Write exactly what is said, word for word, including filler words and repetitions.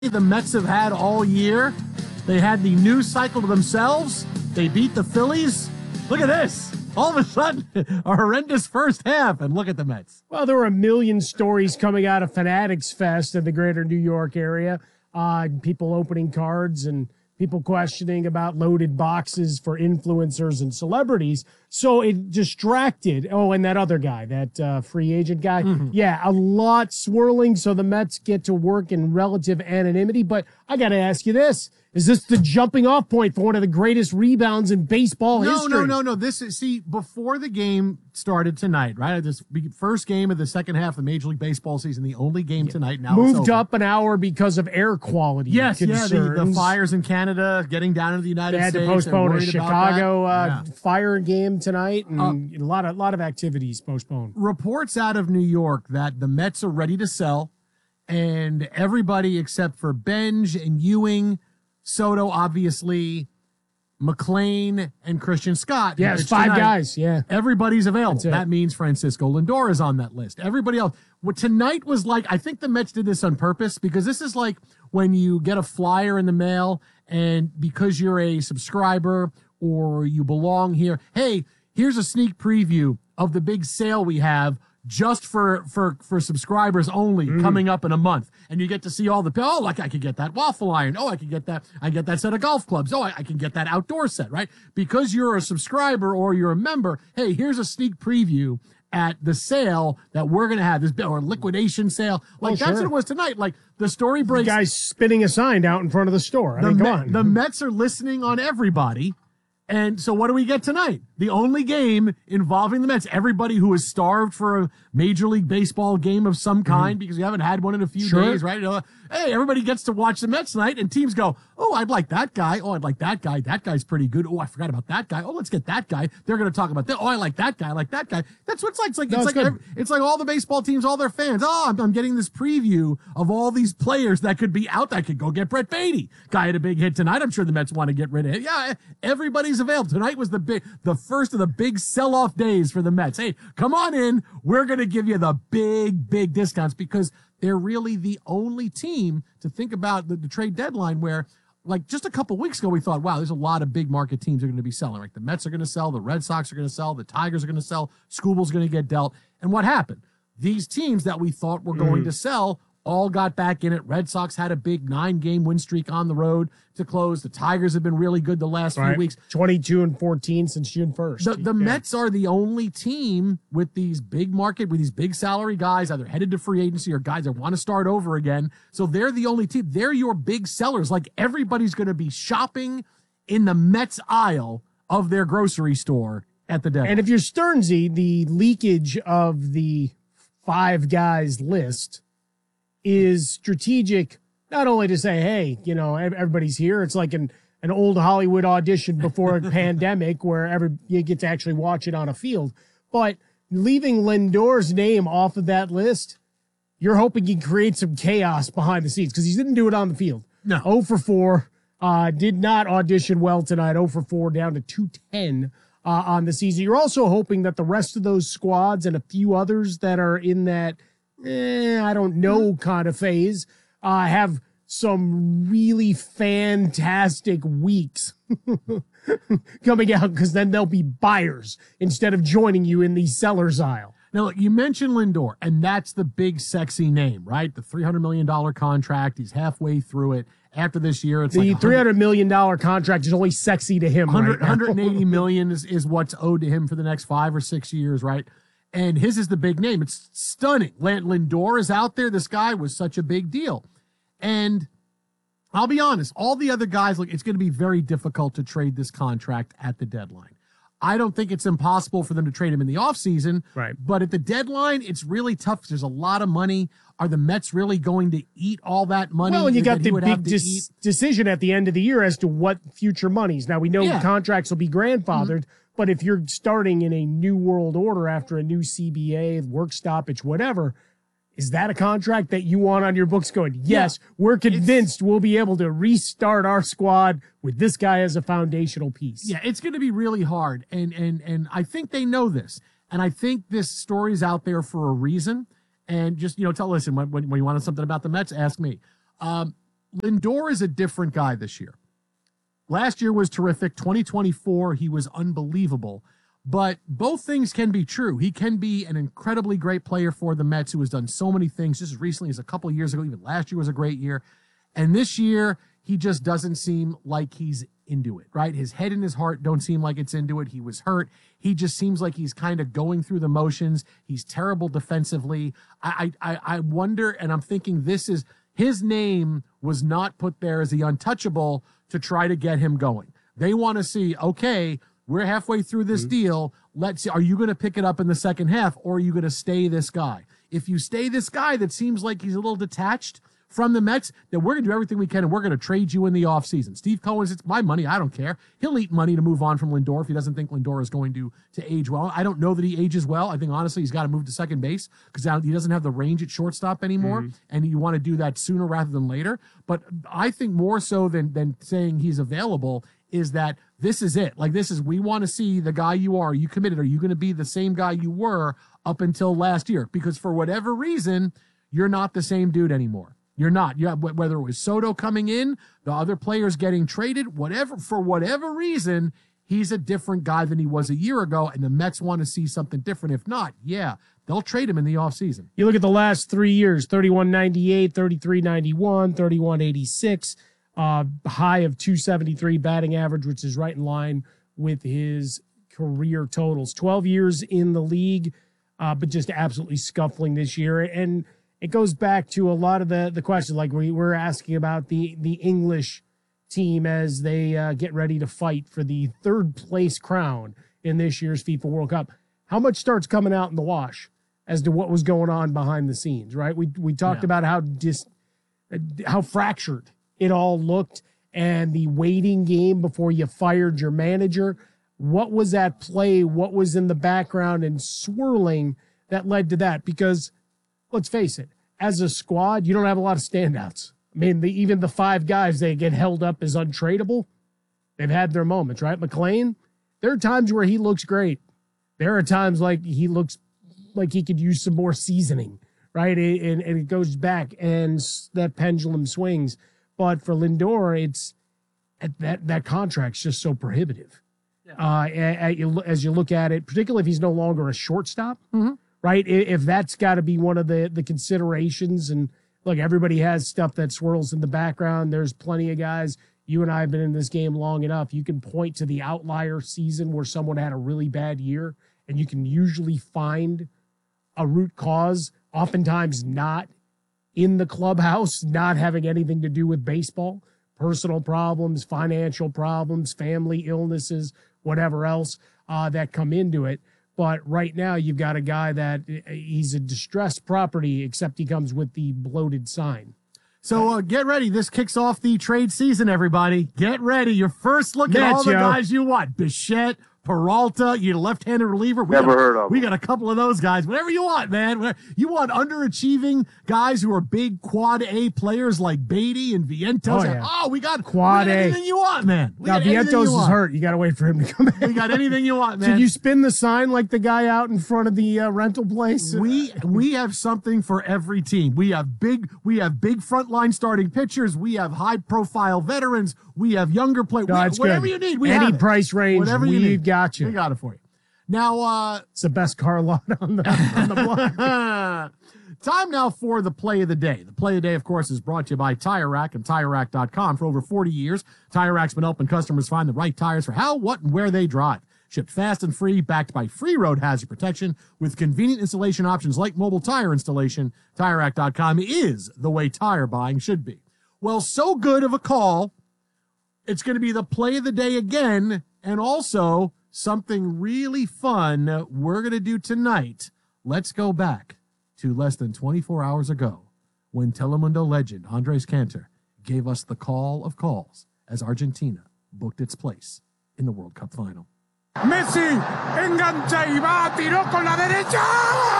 The Mets have had all year. They had the news cycle to themselves. They beat the Phillies. Look at this. All of a sudden, a horrendous first half, and look at the Mets. Well, there were a million stories coming out of Fanatics Fest in the greater New York area. Uh, people opening cards and people questioning about loaded boxes for influencers and celebrities. So it distracted. Oh, and that other guy, that uh, free agent guy. Mm-hmm. Yeah, a lot swirling. So the Mets get to work in relative anonymity. But I got to ask you this. Is this the jumping off point for one of the greatest rebounds in baseball no, history? No, no, no, no. This is, see, before the game started tonight, right? This first game of the second half of the Major League Baseball season, the only game yeah. tonight. Now moved up an hour because of air quality. Yes, concerns. yeah, the, the fires in Canada, getting down into the United they had States. They had to postpone a Chicago uh, yeah. fire game tonight, and uh, a lot of lot of activities postponed. Reports out of New York that the Mets are ready to sell, and everybody except for Benj and Ewing, Soto, obviously, McLean, and Christian Scott. Yeah, it's five tonight, guys. Yeah. Everybody's available. That means Francisco Lindor is on that list. Everybody else. What tonight was like, I think the Mets did this on purpose because this is like when you get a flyer in the mail and because you're a subscriber or you belong here, hey, here's a sneak preview of the big sale we have just for for for subscribers only mm. coming up in a month. And you get to see all the, oh, like I could get that waffle iron. Oh, I could get that. I get that set of golf clubs. Oh, I, I can get that outdoor set, right? Because you're a subscriber or you're a member, hey, here's a sneak preview at the sale that we're going to have, this or liquidation sale. Like, oh, that's sure. what it was tonight. Like, the story breaks. The guy's spinning a sign out in front of the store. I the mean, come Me- on. The Mets are listening on everybody. And so what do we get tonight? The only game involving the Mets. Everybody who is starved for a Major League Baseball game of some kind mm-hmm. because you haven't had one in a few sure. days, right? You know, hey, everybody gets to watch the Mets tonight, and teams go, oh, I'd like that guy. Oh, I'd like that guy. That guy's pretty good. Oh, I forgot about that guy. Oh, let's get that guy. They're going to talk about that. Oh, I like that guy. I like that guy. That's what it's like. It's like, no, it's, it's, like every, it's like all the baseball teams, all their fans. Oh, I'm, I'm getting this preview of all these players that could be out. That could go get Brett Beatty. Guy had a big hit tonight. I'm sure the Mets want to get rid of him. Yeah, everybody's available. Tonight was the big, the first of the big sell-off days for the Mets. Hey, come on in. We're going to give you the big, big discounts because they're really the only team to think about the, the trade deadline where, like, just a couple weeks ago, we thought, wow, there's a lot of big market teams are going to be selling. Like, the Mets are going to sell, the Red Sox are going to sell, the Tigers are going to sell, Scooble's going to get dealt. And what happened? These teams that we thought were going mm. to sell all got back in it. Red Sox had a big nine-game win streak on the road to close. The Tigers have been really good the last right. few weeks. twenty-two and fourteen since June first. The, the yeah. Mets are the only team with these big market, with these big salary guys, either headed to free agency or guys that want to start over again. So they're the only team. They're your big sellers. Like, everybody's going to be shopping in the Mets aisle of their grocery store at the deadline. And if you're Stearnsy, the leakage of the five guys list is strategic, not only to say, hey, you know, everybody's here. It's like an, an old Hollywood audition before a pandemic where every you get to actually watch it on a field. But leaving Lindor's name off of that list, you're hoping you create some chaos behind the scenes because he didn't do it on the field. No. oh for four, uh, did not audition well tonight. oh for four, down to two ten uh, on the season. You're also hoping that the rest of those squads and a few others that are in that Eh, I don't know kind of phase, uh, have some really fantastic weeks coming out because then they'll be buyers instead of joining you in the seller's aisle. Now, look, you mentioned Lindor, and that's the big sexy name, right? The three hundred million dollars contract. He's halfway through it. After this year, it's the like three hundred million dollars contract is only sexy to him. one hundred, right one hundred eighty million dollars is, is what's owed to him for the next five or six years, right? And his is the big name. It's stunning. Lindor is out there. This guy was such a big deal. And I'll be honest, all the other guys, look, it's going to be very difficult to trade this contract at the deadline. I don't think it's impossible for them to trade him in the offseason. Right. But at the deadline, it's really tough. There's a lot of money. Are the Mets really going to eat all that money? Well, and you got the big de- decision at the end of the year as to what future monies. Now, we know yeah. the contracts will be grandfathered, mm-hmm. but if you're starting in a new world order after a new C B A, work stoppage, whatever, is that a contract that you want on your books going, yes, yeah. we're convinced it's, we'll be able to restart our squad with this guy as a foundational piece? Yeah, it's going to be really hard. And, and, and I think they know this. And I think this story's out there for a reason. And just, you know, tell, listen, when, when you wanted something about the Mets, ask me. Um, Lindor is a different guy this year. Last year was terrific. twenty twenty-four, he was unbelievable. But both things can be true. He can be an incredibly great player for the Mets who has done so many things just as recently as a couple of years ago. Even last year was a great year. And this year, he just doesn't seem like he's into it, right? His head and his heart don't seem like it's into it. He was hurt. He just seems like he's kind of going through the motions. He's terrible defensively. I, I, I wonder, and I'm thinking this is, his name was not put there as the untouchable to try to get him going. They want to see, okay, we're halfway through this mm-hmm. deal. Let's see, are you going to pick it up in the second half, or are you going to stay this guy? If you stay this guy that seems like he's a little detached from the Mets, then we're going to do everything we can, and we're going to trade you in the offseason. Steve Cohen's, it's my money. I don't care. He'll eat money to move on from Lindor if he doesn't think Lindor is going to, to age well. I don't know that he ages well. I think, honestly, he's got to move to second base because he doesn't have the range at shortstop anymore, mm-hmm. and you want to do that sooner rather than later. But I think more so than, than saying he's available is that this is it. Like, this is, we want to see the guy you are. Are you committed? Are you going to be the same guy you were up until last year? Because for whatever reason, you're not the same dude anymore. You're not. You have, whether it was Soto coming in, the other players getting traded, whatever, for whatever reason, he's a different guy than he was a year ago, and the Mets want to see something different. If not, yeah, they'll trade him in the offseason. You look at the last three years, thirty-one ninety-eight, thirty-three ninety-one, thirty-one eighty-six, uh, high of two seventy-three batting average, which is right in line with his career totals. twelve years in the league, uh, but just absolutely scuffling this year. And it goes back to a lot of the, the questions, like we were asking about the, the English team as they uh, get ready to fight for the third place crown in this year's FIFA World Cup. How much starts coming out in the wash as to what was going on behind the scenes, right? We we talked yeah. about how dis, how fractured it all looked and the waiting game before you fired your manager. What was at play? What was in the background and swirling that led to that? Because let's face it, as a squad, you don't have a lot of standouts. I mean, the, even the five guys they get held up as untradeable, they've had their moments, right? McLean, there are times where he looks great. There are times like he looks like he could use some more seasoning, right? And, and it goes back and that pendulum swings. But for Lindor, it's that that contract's just so prohibitive. Yeah. Uh, as you look at it, particularly if he's no longer a shortstop, mm-hmm. right? If that's got to be one of the, the considerations, and look, everybody has stuff that swirls in the background. There's plenty of guys. You and I have been in this game long enough. You can point to the outlier season where someone had a really bad year, and you can usually find a root cause, oftentimes not in the clubhouse, not having anything to do with baseball, personal problems, financial problems, family illnesses, whatever else uh, that come into it. But right now you've got a guy that he's a distressed property, except he comes with the bloated sign. So uh, get ready. This kicks off the trade season, everybody. Get ready. Your first look at Mets, all the yo. guys you want. Bichette, Peralta, your left-handed reliever. We Never got, heard of We them. got a couple of those guys. Whatever you want, man. You want underachieving guys who are big quad A players like Beatty and Vientos. Oh, yeah. oh we got quad we got A. anything you want, man. We now, got anything Vientos you is want. hurt. You got to wait for him to come in. We got anything you want, man. Did you spin the sign like the guy out in front of the uh, rental place? We we have something for every team. We have big we have big frontline starting pitchers. We have high profile veterans. We have younger players. No, it's whatever good. you need, we Any have it. price range, Whatever you we've need. got you. We got it for you. Now, uh, it's the best car lot on the on the block. Time now for the play of the day. The play of the day, of course, is brought to you by Tire Rack and Tire Rack dot com. For over forty years, Tire Rack's been helping customers find the right tires for how, what, and where they drive. Shipped fast and free, backed by free road hazard protection with convenient installation options like mobile tire installation. Tire Rack dot com is the way tire buying should be. Well, so good of a call. It's going to be the play of the day again, and also something really fun we're going to do tonight. Let's go back to less than twenty-four hours ago when Telemundo legend Andres Cantor gave us the call of calls as Argentina booked its place in the World Cup final. Messi engancha y va, tiró con la derecha.